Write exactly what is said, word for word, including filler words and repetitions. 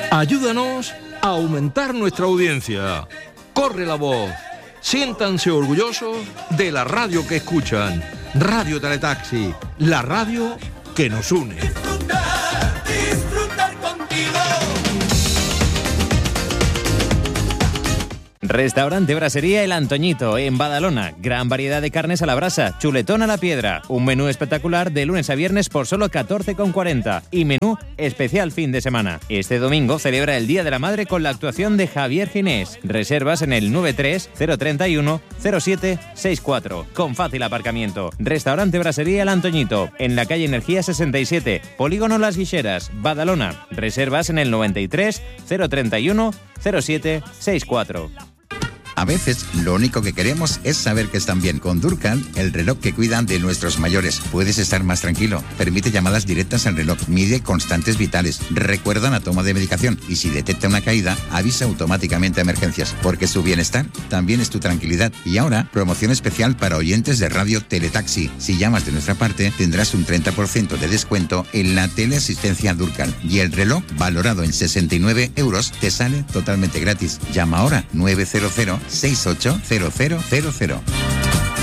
Ayúdanos a aumentar nuestra audiencia. Corre la voz. Siéntanse orgullosos de la radio que escuchan. Radio Teletaxi, la radio que nos une. Disfrutar, disfrutar contigo. Restaurante Brasería El Antoñito, en Badalona. Gran variedad de carnes a la brasa, chuletón a la piedra. Un menú espectacular de lunes a viernes por solo catorce con cuarenta. Y menú especial fin de semana. Este domingo celebra el Día de la Madre con la actuación de Javier Ginés. Reservas en el nueve tres cero tres uno cero siete seis cuatro. Con fácil aparcamiento. Restaurante Brasería El Antoñito, en la calle Energía sesenta y siete, Polígono Las Guixeras, Badalona. Reservas en el noventa y tres cero tres uno cero siete seis cuatro. A veces, lo único que queremos es saber que están bien. Con Durcal, el reloj que cuidan de nuestros mayores. Puedes estar más tranquilo. Permite llamadas directas al reloj. Mide constantes vitales. Recuerda la toma de medicación. Y si detecta una caída, avisa automáticamente a emergencias. Porque su bienestar también es tu tranquilidad. Y ahora, promoción especial para oyentes de Radio Teletaxi. Si llamas de nuestra parte, tendrás un treinta por ciento de descuento en la teleasistencia Durcal. Y el reloj, valorado en sesenta y nueve euros, te sale totalmente gratis. Llama ahora nueve cero cero seis ocho cero cero cero cero.